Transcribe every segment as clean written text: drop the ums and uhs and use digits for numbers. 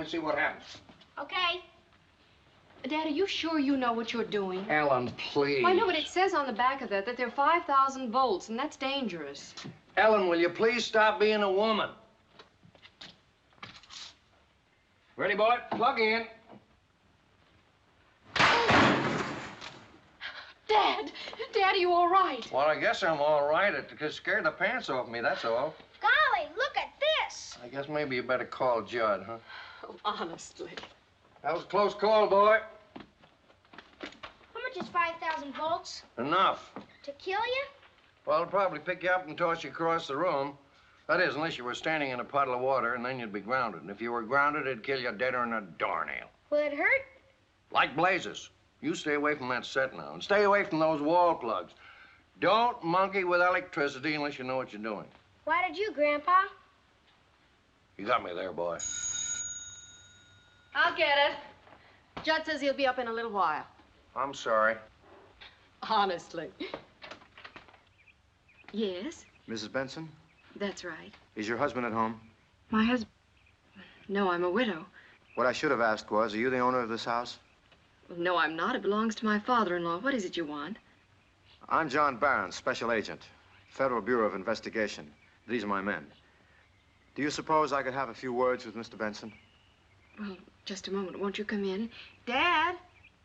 and see what happens. Okay. Dad, are you sure you know what you're doing? Ellen, please. I know, but it says on the back of that they're 5,000 volts, and that's dangerous. Ellen, will you please stop being a woman? Ready, boy? Plug in. Dad! Dad, are you all right? Well, I guess I'm all right. It just scared the pants off me, that's all. Golly, look at this. I guess maybe you better call Judd, huh? Oh, honestly. That was a close call, boy. How much is 5,000 volts? Enough. To kill you? Well, it'll probably pick you up and toss you across the room. That is, unless you were standing in a puddle of water, and then you'd be grounded. And if you were grounded, it'd kill you deader than a doornail. Will it hurt? Like blazes. You stay away from that set now, and stay away from those wall plugs. Don't monkey with electricity unless you know what you're doing. Why did you, Grandpa? You got me there, boy. I'll get it. Judd says he'll be up in a little while. I'm sorry. Honestly. Yes, Mrs. Benson, that's right. is your husband at home? My husband... No, I'm a widow. What I should have asked was, are you the owner of this house? Well, no, I'm not. It belongs to my father-in-law. What is it you want? I'm John Barron, Special Agent, Federal Bureau of Investigation. These are my men. Do you suppose I could have a few words with Mr. Benson? Well, just a moment. Won't you come in? Dad?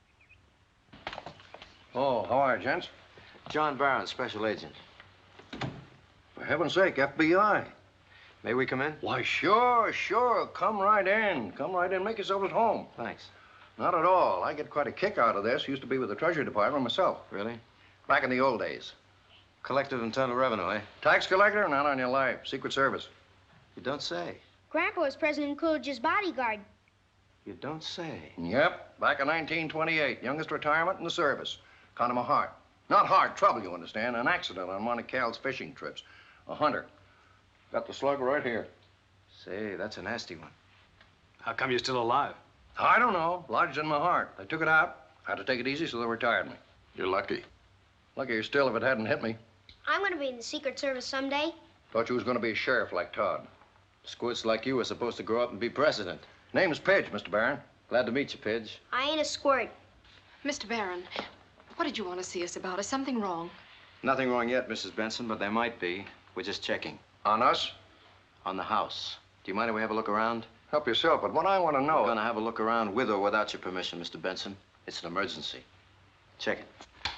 Oh, how are you, gents? John Barron, Special Agent. For heaven's sake, FBI. May we come in? Why, sure, sure. Come right in. Come right in. Make yourself at home. Thanks. Not at all. I get quite a kick out of this. Used to be with the Treasury Department myself. Really? Back in the old days. Collective Internal Revenue, eh? Tax collector? Not on your life. Secret Service. You don't say. Grandpa was President Coolidge's bodyguard. You don't say. Yep. Back in 1928. Youngest retirement in the service. Caught him a heart. Not heart trouble, you understand. An accident on one of Cal's fishing trips. A hunter. Got the slug right here. Say, that's a nasty one. How come you're still alive? I don't know. Lodged in my heart. They took it out. Had to take it easy, so they retired me. You're lucky. Luckier still if it hadn't hit me. I'm going to be in the Secret Service someday. Thought you was going to be a sheriff like Todd. Squirts like you were supposed to grow up and be president. Name's Pidge, Mr. Barron. Glad to meet you, Pidge. I ain't a squirt. Mr. Barron, what did you want to see us about? Is something wrong? Nothing wrong yet, Mrs. Benson, but there might be. We're just checking. On us? On the house. Do you mind if we have a look around? Help yourself, but what I want to know... We're gonna have a look around with or without your permission, Mr. Benson. It's an emergency. Check it.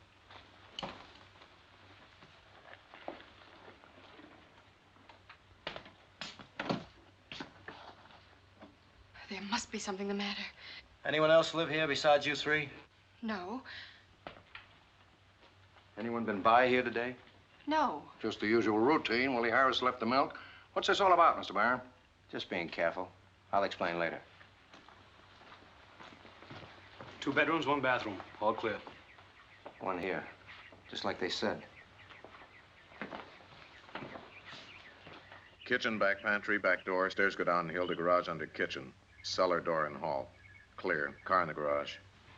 There must be something the matter. Anyone else live here besides you three? No. Anyone been by here today? No. Just the usual routine. Willie Harris left the milk. What's this all about, Mr. Barron? Just being careful. I'll explain later. 2 bedrooms, 1 bathroom. All clear. One here. Just like they said. Kitchen, back pantry, back door. Stairs go downhill to garage under kitchen. Cellar door in hall. Clear. Car in the garage.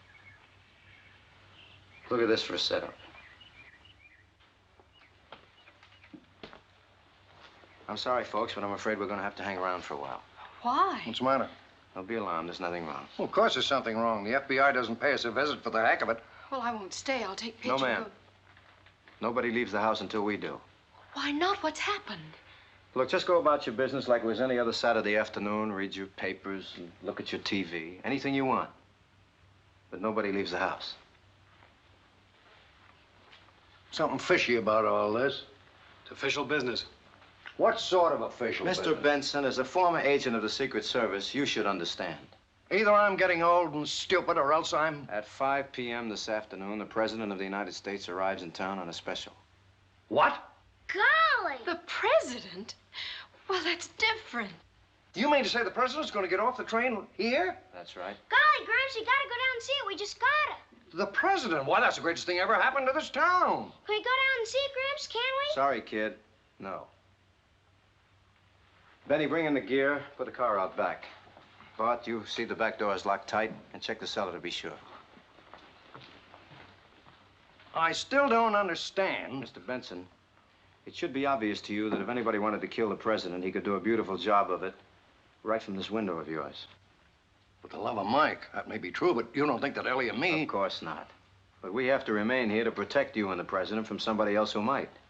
Look at this for a setup. I'm sorry, folks, but I'm afraid we're going to have to hang around for a while. Why? What's the matter? Don't be alarmed. There's nothing wrong. Well, of course there's something wrong. The FBI doesn't pay us a visit for the heck of it. Well, I won't stay. I'll take No, pictures. ma'am. Nobody leaves the house until we do. Why not? What's happened? Look, just go about your business like it was any other Saturday afternoon. Read your papers and look at your TV. Anything you want. But nobody leaves the house. Something fishy about all this. It's official business. What sort of official Mr. business? Benson, as a former agent of the Secret Service, you should understand. Either I'm getting old and stupid, or else I'm... At 5 p.m. this afternoon, the President of the United States arrives in town on a special. What? Golly! The president? Well, that's different. You mean to say the president's going to get off the train here? That's right. Golly, Gramps, you gotta go down and see it. We just gotta. The president? Why, that's the greatest thing ever happened to this town. Can we go down and see it, Gramps? Can we? Sorry, kid. No. Benny, bring in the gear. Put the car out back. Bart, you see the back door is locked tight, and check the cellar to be sure. I still don't understand. Mr. Benson, it should be obvious to you that if anybody wanted to kill the president, he could do a beautiful job of it Right from this window of yours. For the love of Mike, that may be true, but you don't think that Ellie and me... Of course not. But we have to remain here to protect you and the president from somebody else who might.